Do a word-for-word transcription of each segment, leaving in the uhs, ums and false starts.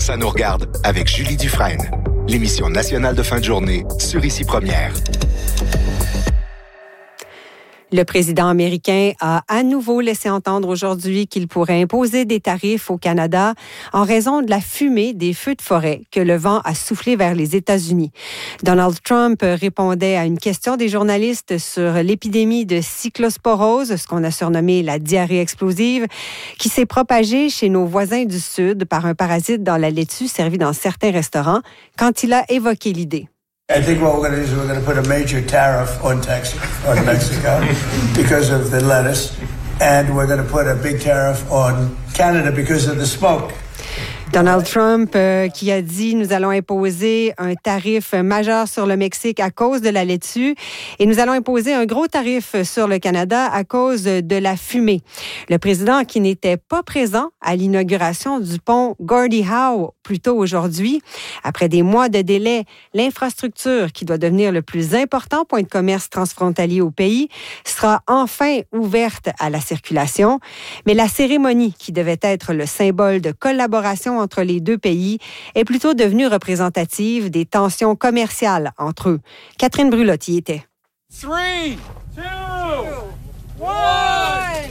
Ça nous regarde avec Julie Dufresne. L'émission nationale de fin de journée sur Ici Première. Le président américain a à nouveau laissé entendre aujourd'hui qu'il pourrait imposer des tarifs au Canada en raison de la fumée des feux de forêt que le vent a soufflé vers les États-Unis. Donald Trump répondait à une question des journalistes sur l'épidémie de cyclosporose, ce qu'on a surnommé la diarrhée explosive, qui s'est propagée chez nos voisins du Sud par un parasite dans la laitue servie dans certains restaurants, quand il a évoqué l'idée. I think what we're going to do is we're going to put a major tariff on Texas, on Mexico because of the lettuce, and we're going to put a big tariff on Canada because of the smoke. Donald Trump euh, qui a dit « Nous allons imposer un tarif majeur sur le Mexique à cause de la laitue et nous allons imposer un gros tarif sur le Canada à cause de la fumée. » Le président qui n'était pas présent à l'inauguration du pont Gordie Howe plus tôt aujourd'hui, après des mois de délai, l'infrastructure qui doit devenir le plus important point de commerce transfrontalier au pays sera enfin ouverte à la circulation. Mais la cérémonie qui devait être le symbole de collaboration entre les deux pays est plutôt devenue représentative des tensions commerciales entre eux. Catherine Brulotte y était. Three, two, one.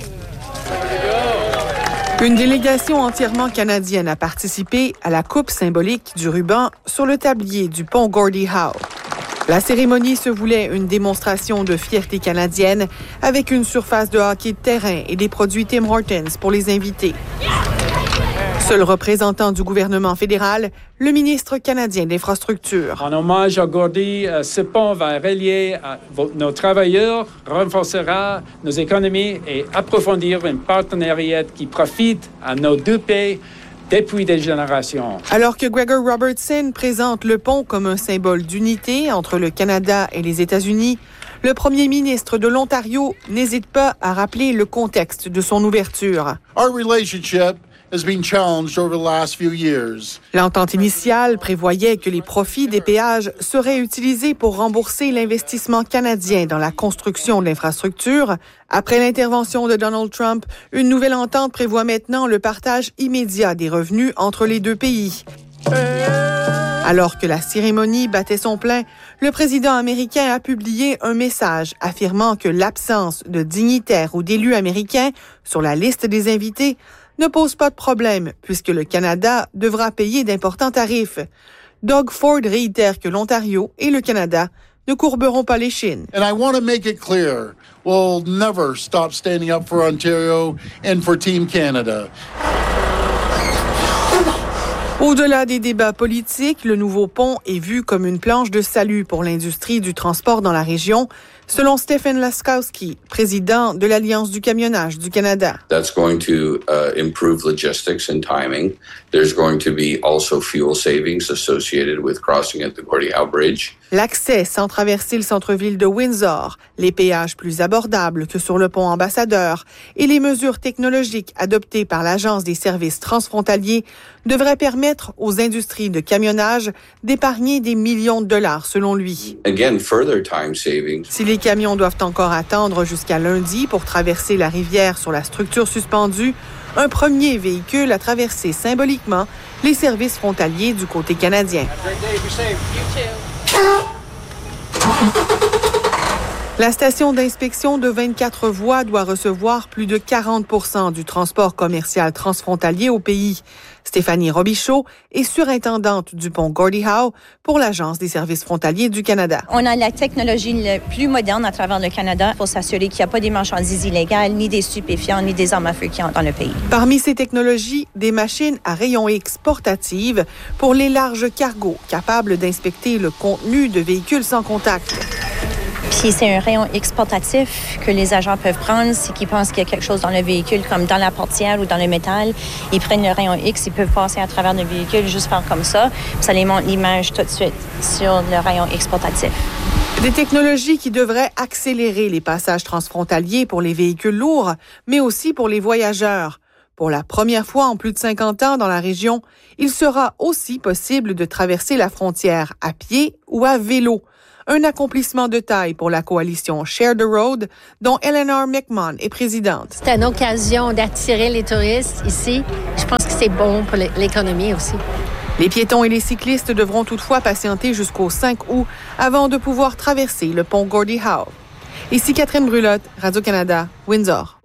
Une délégation entièrement canadienne a participé à la coupe symbolique du ruban sur le tablier du pont Gordie Howe. La cérémonie se voulait une démonstration de fierté canadienne avec une surface de hockey de terrain et des produits Tim Hortons pour les invités. Seul représentant du gouvernement fédéral, le ministre canadien de l'Infrastructure. En hommage à Gordie, ce pont va relier nos travailleurs, renforcera nos économies et approfondir un partenariat qui profite à nos deux pays depuis des générations. Alors que Gregor Robertson présente le pont comme un symbole d'unité entre le Canada et les États-Unis, le premier ministre de l'Ontario n'hésite pas à rappeler le contexte de son ouverture. Our relationship has been challenged over the last few years. L'entente initiale prévoyait que les profits des péages seraient utilisés pour rembourser l'investissement canadien dans la construction de l'infrastructure. Après l'intervention de Donald Trump, une nouvelle entente prévoit maintenant le partage immédiat des revenus entre les deux pays. Alors que la cérémonie battait son plein, le président américain a publié un message affirmant que l'absence de dignitaires ou d'élus américains sur la liste des invités ne pose pas de problème, puisque le Canada devra payer d'importants tarifs. Doug Ford réitère que l'Ontario et le Canada ne courberont pas l'échine. And I want to make it clear, we'll never stop standing up for Ontario and for Team Canada. Au-delà des débats politiques, le nouveau pont est vu comme une planche de salut pour l'industrie du transport dans la région, selon Stephen Laskowski, président de l'Alliance du camionnage du Canada. That's going to uh, improve logistics and timing. There's going to be also fuel savings associated with crossing at the Gordie Howe Bridge. L'accès sans traverser le centre-ville de Windsor, les péages plus abordables que sur le pont Ambassadeur et les mesures technologiques adoptées par l'Agence des services transfrontaliers devraient permettre aux industries de camionnage d'épargner des millions de dollars, selon lui. Again, further time savings. Si les camions doivent encore attendre jusqu'à lundi pour traverser la rivière sur la structure suspendue, un premier véhicule a traversé symboliquement les services frontaliers du côté canadien. La station d'inspection de vingt-quatre voies doit recevoir plus de quarante pour cent du transport commercial transfrontalier au pays. Stéphanie Robichaud est surintendante du pont Gordie Howe pour l'Agence des services frontaliers du Canada. On a la technologie la plus moderne à travers le Canada pour s'assurer qu'il n'y a pas des marchandises illégales, ni des stupéfiants, ni des armes à feu qui entrent dans le pays. Parmi ces technologies, des machines à rayons X portatives pour les larges cargos, capables d'inspecter le contenu de véhicules sans contact. Puis c'est un rayon X portatif que les agents peuvent prendre si ils pensent qu'il y a quelque chose dans le véhicule, comme dans la portière ou dans le métal. Ils prennent le rayon X, ils peuvent passer à travers le véhicule, juste faire comme ça. Puis ça les montre l'image tout de suite sur le rayon X portatif. Des technologies qui devraient accélérer les passages transfrontaliers pour les véhicules lourds, mais aussi pour les voyageurs. Pour la première fois en plus de cinquante ans dans la région, il sera aussi possible de traverser la frontière à pied ou à vélo. Un accomplissement de taille pour la coalition Share the Road, dont Eleanor McMahon est présidente. C'est une occasion d'attirer les touristes ici. Je pense que c'est bon pour l'économie aussi. Les piétons et les cyclistes devront toutefois patienter jusqu'au cinq août avant de pouvoir traverser le pont Gordie Howe. Ici Catherine Brulotte, Radio-Canada, Windsor.